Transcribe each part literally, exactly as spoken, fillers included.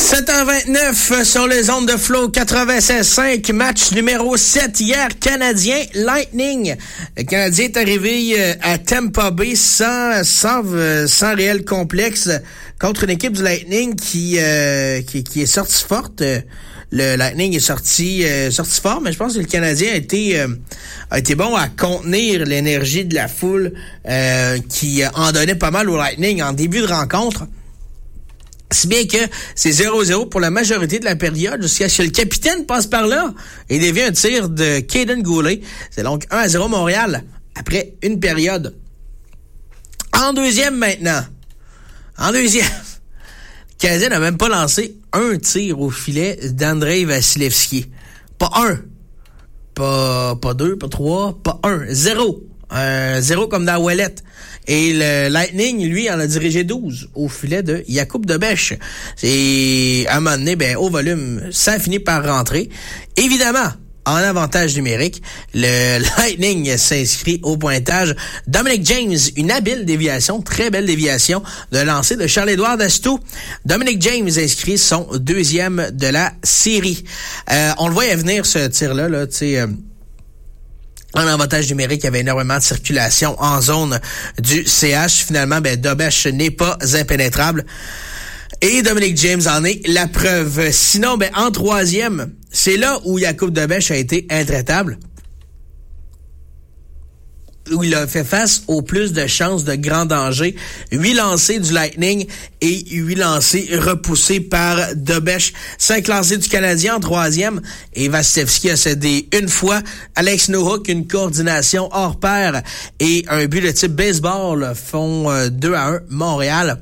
sept heures vingt-neuf sur les ondes de Flow quatre-vingt-seize cinq, match numéro sept hier, Canadien Lightning. Le Canadien est arrivé à Tampa Bay sans sans sans réel complexe contre une équipe du Lightning qui euh, qui, qui est sortie forte. Le Lightning est sorti euh, sorti fort, mais je pense que le Canadien a été euh, a été bon à contenir l'énergie de la foule euh, qui en donnait pas mal au Lightning en début de rencontre. Si bien que c'est zéro zéro pour la majorité de la période, jusqu'à ce que le capitaine passe par là et dévie un tir de Kaden Goulet. C'est donc un à zéro Montréal après une période. En deuxième maintenant. En deuxième. Le Canadien n'a même pas lancé un tir au filet d'Andrei Vasilevskiy. Pas un. Pas, pas deux, pas trois, pas un. Zéro. Un zéro comme dans Ouellette. Et le Lightning, lui, en a dirigé douze au filet de Jakub Dobeš. C'est, à un moment donné, ben, au volume, ça finit par rentrer. Évidemment, en avantage numérique, le Lightning s'inscrit au pointage. Dominic James, une habile déviation, très belle déviation de lancer de Charles-Édouard Dastou. Dominic James inscrit son deuxième de la série. Euh, on le voyait venir, ce tir-là, là, tu sais... Euh, En avantage numérique, il y avait énormément de circulation en zone du C H. Finalement, ben, Dobeš n'est pas impénétrable. Et Dominic James en est la preuve. Sinon, ben, en troisième, c'est là où Jakub Dobeš a été intraitable. Où il a fait face au plus de chances de grand danger. Huit lancés du Lightning et huit lancés repoussés par Dobeš. Cinq lancés du Canadien en troisième. Et Vasilevskiy a cédé une fois. Alex Nowak, une coordination hors pair et un but de type baseball font deux à un Montréal.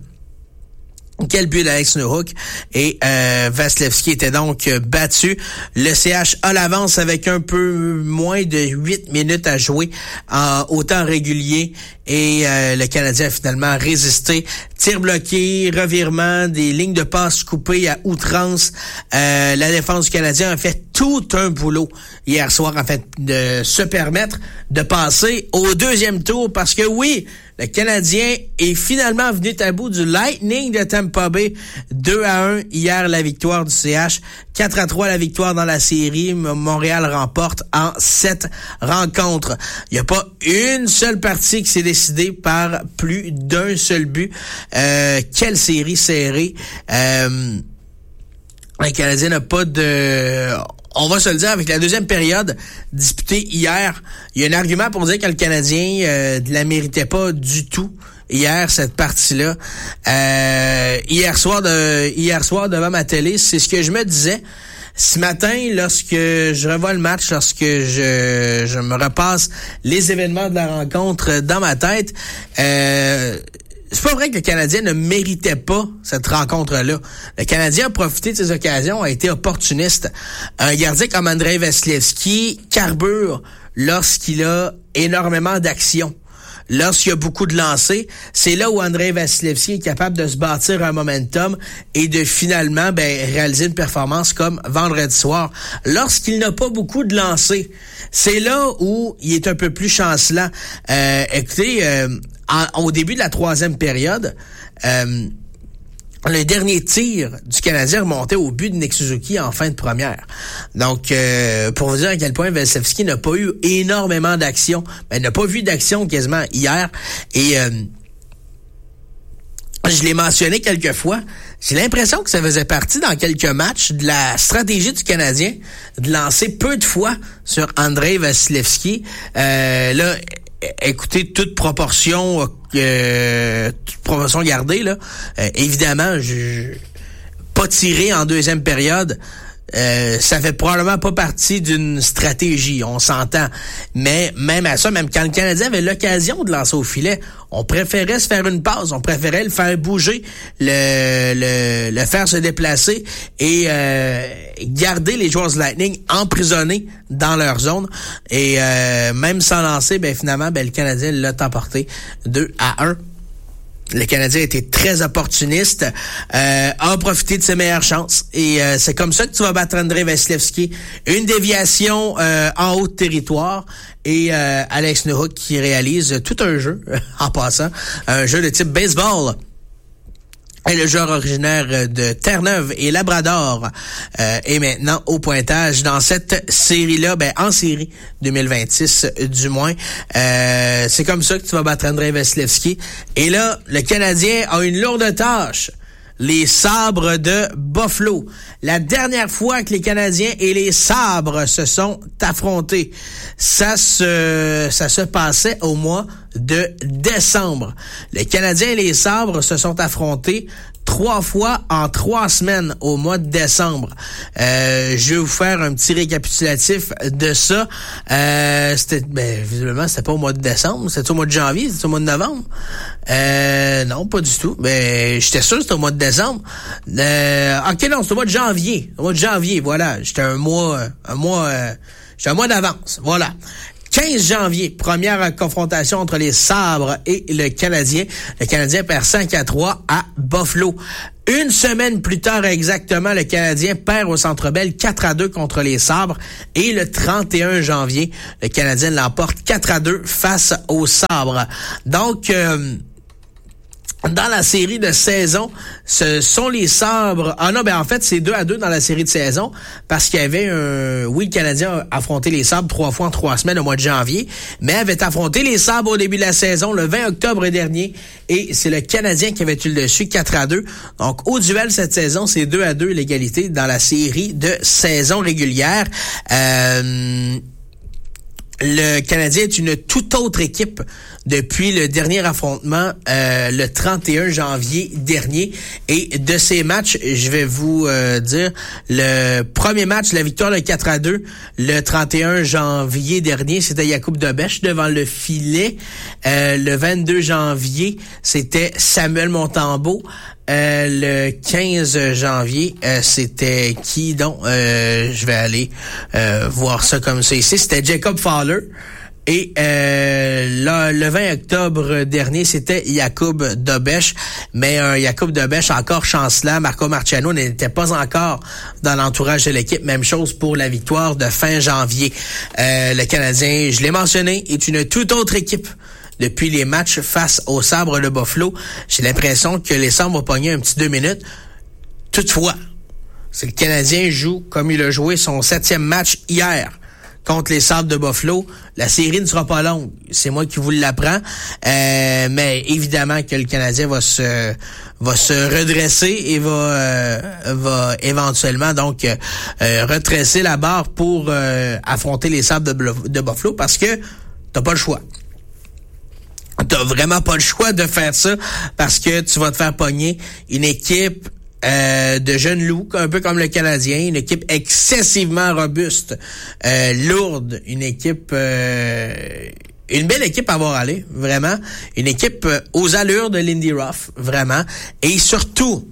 Quel but d'Alex Nowak. Et euh, Vasilevskiy était donc battu. Le C H a l'avance avec un peu moins de huit minutes à jouer en, au temps régulier. Et euh, le Canadien a finalement résisté. Tir bloqué, revirement, des lignes de passe coupées à outrance. Euh, la défense du Canadien a fait tout un boulot hier soir, en fait, de se permettre de passer au deuxième tour. Parce que oui, le Canadien est finalement venu à bout du Lightning de Tampa Bay. deux à un hier, la victoire du C H. quatre à trois, la victoire dans la série. Montréal remporte en sept rencontres. Il n'y a pas une seule partie qui s'est décidée par plus d'un seul but. Euh, quelle série serrée. Euh, le Canadien n'a pas de... On va se le dire, avec la deuxième période disputée hier, il y a un argument pour dire que le Canadien euh, ne la méritait pas du tout hier, cette partie-là. Euh, hier soir de hier soir devant ma télé, c'est ce que je me disais. Ce matin, lorsque je revois le match, lorsque je, je me repasse les événements de la rencontre dans ma tête, euh, c'est pas vrai que le Canadien ne méritait pas cette rencontre-là. Le Canadien a profité de ses occasions, a été opportuniste. Un gardien comme Andrei Vasilevskiy carbure lorsqu'il a énormément d'actions. Lorsqu'il y a beaucoup de lancers, c'est là où Andrei Vasilevskiy est capable de se bâtir un momentum et de finalement ben, réaliser une performance comme vendredi soir. Lorsqu'il n'a pas beaucoup de lancers, c'est là où il est un peu plus chancelant. Euh, écoutez, euh, en, au début de la troisième période, euh, le dernier tir du Canadien remontait au but de Nick Suzuki en fin de première. Donc, euh, pour vous dire à quel point Vasilevskiy n'a pas eu énormément d'action, ben, n'a pas vu d'action quasiment hier. Et euh, je l'ai mentionné quelques fois, j'ai l'impression que ça faisait partie dans quelques matchs de la stratégie du Canadien de lancer peu de fois sur Andrei Vasilevskiy. Euh, là, écoutez, toute proportion, euh, toute proportion gardée, là, euh, évidemment, je, pas tiré en deuxième période, euh, ça fait probablement pas partie d'une stratégie, on s'entend. Mais même à ça, même quand le Canadien avait l'occasion de lancer au filet, on préférait se faire une passe, on préférait le faire bouger, le le, le faire se déplacer et euh, garder les joueurs du Lightning emprisonnés dans leur zone. Et euh, même sans lancer, ben finalement, ben le Canadien l'a emporté deux à un. Le Canadien a été très opportuniste, euh, a profité de ses meilleures chances. Et euh, c'est comme ça que tu vas battre Andrei Vasilevskiy. Une déviation euh, en haut de territoire. Et euh, Alex Nowak qui réalise tout un jeu, en passant, un jeu de type baseball. Et le joueur originaire de Terre-Neuve et Labrador euh, est maintenant au pointage dans cette série-là, ben en série deux mille vingt-six du moins. Euh, c'est comme ça que tu vas battre Andrei Vasilevski. Et là, le Canadien a une lourde tâche. Les Sabres de Buffalo. La dernière fois que les Canadiens et les Sabres se sont affrontés, ça se ça se passait au mois de décembre. Les Canadiens et les Sabres se sont affrontés trois fois en trois semaines au mois de décembre. Euh, je vais vous faire un petit récapitulatif de ça. Euh, c'était, ben, visiblement, c'était pas au mois de décembre, c'était au mois de janvier, c'était au mois de novembre. Euh, non, pas du tout. Mais j'étais sûr que c'était au mois de décembre. Euh, ok, non, c'était au mois de janvier. Au mois de janvier, voilà. J'étais un mois, un mois, euh, j'étais un mois d'avance. Voilà. quinze janvier, première confrontation entre les Sabres et le Canadien. Le Canadien perd cinq à trois à Buffalo. Une semaine plus tard exactement, le Canadien perd au Centre Bell quatre à deux contre les Sabres. Et le trente et un janvier, le Canadien l'emporte quatre à deux face aux Sabres. Donc, euh, dans la série de saison, ce sont les Sabres. Ah non, ben en fait, c'est deux à deux dans la série de saison parce qu'il y avait un... Oui, le Canadien a affronté les Sabres trois fois en trois semaines au mois de janvier, mais avait affronté les Sabres au début de la saison, le vingt octobre dernier, et c'est le Canadien qui avait eu le dessus, quatre à deux. Donc, au duel cette saison, c'est deux à deux l'égalité dans la série de saison régulière. Euh... Le Canadien est une toute autre équipe depuis le dernier affrontement euh, le trente et un janvier dernier. Et de ces matchs, je vais vous euh, dire, le premier match, la victoire de quatre à deux, le trente et un janvier dernier, c'était Jakub Dobeš devant le filet. Euh, le vingt-deux janvier, c'était Samuel Montembeault. Euh, le quinze janvier, euh, c'était qui donc? Euh, je vais aller euh, voir ça comme ça ici. C'était Jacob Fowler. Et euh, là, le vingt octobre dernier, c'était Jakub Dobeš. Mais un Jakub Dobeš encore chancelant. Marco Marciano n'était pas encore dans l'entourage de l'équipe. Même chose pour la victoire de fin janvier. Euh, le Canadien, je l'ai mentionné, est une toute autre équipe. Depuis les matchs face aux Sabres de Buffalo, j'ai l'impression que les Sabres vont pogner un petit deux minutes. Toutefois, si le Canadien joue comme il a joué son septième match hier contre les Sabres de Buffalo, la série ne sera pas longue. C'est moi qui vous l'apprends. Euh, mais évidemment que le Canadien va se va se redresser et va euh, va éventuellement donc euh, retracer la barre pour euh, affronter les Sabres de, de Buffalo parce que t'as pas le choix. T'as vraiment pas le choix de faire ça parce que tu vas te faire pogner une équipe euh, de jeunes loups, un peu comme le Canadien, une équipe excessivement robuste, euh, lourde, une équipe, euh, une belle équipe à voir aller, vraiment, une équipe euh, aux allures de Lindy Ruff, vraiment, et surtout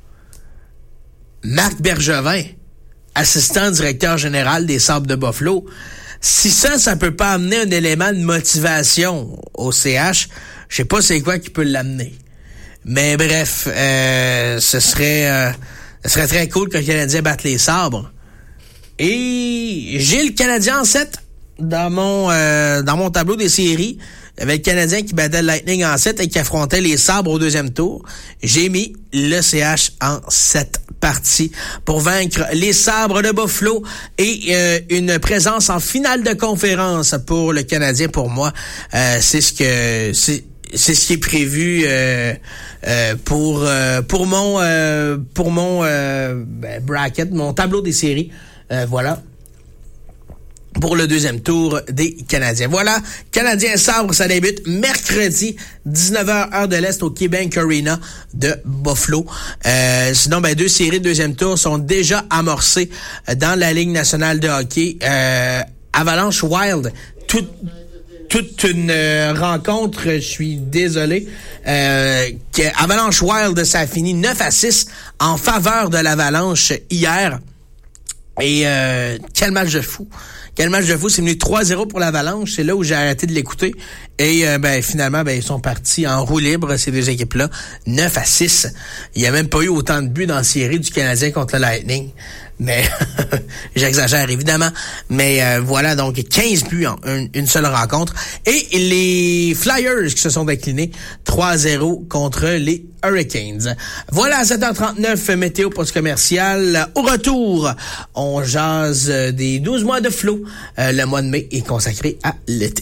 Marc Bergevin, assistant directeur général des Sabres de Buffalo. Si ça, ça peut pas amener un élément de motivation au C H, je sais pas c'est quoi qui peut l'amener. Mais bref, euh, ce serait euh, ce serait très cool que le Canadien batte les Sabres. Et j'ai le Canadien en sept dans mon euh, dans mon tableau des séries. Il y avait le Canadien qui battait le Lightning en sept et qui affrontait les Sabres au deuxième tour. J'ai mis le C H en sept parties pour vaincre les Sabres de Buffalo et euh, une présence en finale de conférence pour le Canadien. Pour moi, euh, c'est ce que c'est c'est ce qui est prévu euh, euh, pour euh, pour mon euh, pour mon euh, ben, bracket, mon tableau des séries. Euh, voilà. Pour le deuxième tour des Canadiens. Voilà, Canadiens Sabres, ça débute mercredi, dix-neuf heures, heure de l'Est, au KeyBank Arena de Buffalo. Euh, sinon, ben deux séries de deuxième tour sont déjà amorcées dans la Ligue nationale de hockey. Euh, Avalanche Wild, toute toute une euh, rencontre, je suis désolé, euh, que Avalanche Wild, ça a fini neuf à six en faveur de l'Avalanche hier. Et euh, quel match de fou! Quel match de fou, c'est venu trois zéro pour l'Avalanche, c'est là où j'ai arrêté de l'écouter. Et euh, ben finalement, ben ils sont partis en roue libre, ces deux équipes-là, neuf à six. Il n'y a même pas eu autant de buts dans la série du Canadien contre le Lightning. Mais j'exagère évidemment. Mais euh, voilà, donc quinze buts en une, une seule rencontre. Et les Flyers qui se sont déclinés trois zéro contre les Hurricanes. Voilà, à sept heures trente-neuf, météo post commercial. Au retour, on jase des douze mois de flow. Euh, le mois de mai est consacré à l'été.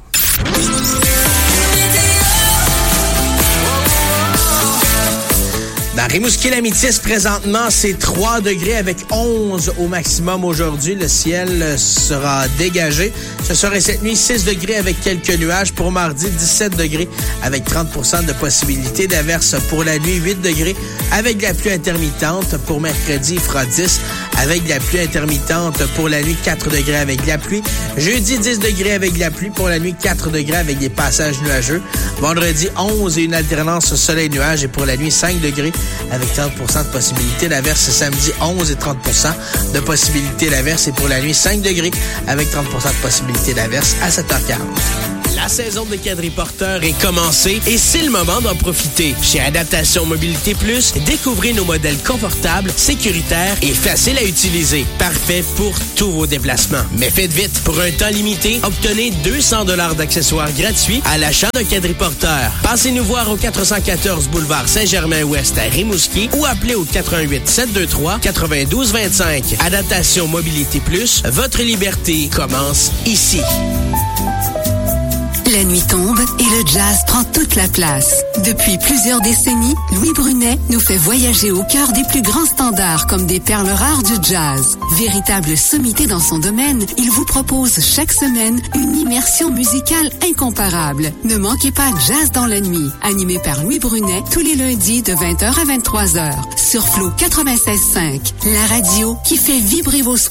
Dans Rimouski-L'Amétis, présentement, c'est trois degrés avec onze au maximum aujourd'hui. Le ciel sera dégagé. Ce serait cette nuit six degrés avec quelques nuages. Pour mardi, dix-sept degrés avec trente pour cent de possibilité d'averse. Pour la nuit, huit degrés avec de la pluie intermittente. Pour mercredi, il fera dix avec de la pluie intermittente. Pour la nuit, quatre degrés avec de la pluie. Jeudi, dix degrés avec de la pluie. Pour la nuit, quatre degrés avec des passages nuageux. Vendredi, onze et une alternance soleil-nuage. Et pour la nuit, cinq degrés avec trente pour cent de possibilité d'averse. Samedi, onze et trente pour cent de possibilité d'averse. Et pour la nuit, cinq degrés avec trente pour cent de possibilité d'averse à sept heures quarante. La saison de quadriporteurs est commencée et c'est le moment d'en profiter. Chez Adaptation Mobilité Plus, découvrez nos modèles confortables, sécuritaires et faciles à utiliser. Parfait pour tous vos déplacements. Mais faites vite, pour un temps limité, obtenez deux cents dollars d'accessoires gratuits à l'achat d'un quadriporteur. Passez nous voir au quatre cent quatorze boulevard Saint-Germain-Ouest à Rimouski ou appelez au quatre un huit, sept deux trois, neuf deux deux cinq. Adaptation Mobilité Plus, votre liberté commence ici. La nuit tombe et le jazz prend toute la place. Depuis plusieurs décennies, Louis Brunet nous fait voyager au cœur des plus grands standards comme des perles rares du jazz. Véritable sommité dans son domaine, il vous propose chaque semaine une immersion musicale incomparable. Ne manquez pas Jazz dans la nuit, animé par Louis Brunet tous les lundis de vingt heures à vingt-trois heures sur Flow quatre-vingt-seize cinq, la radio qui fait vibrer vos soirées.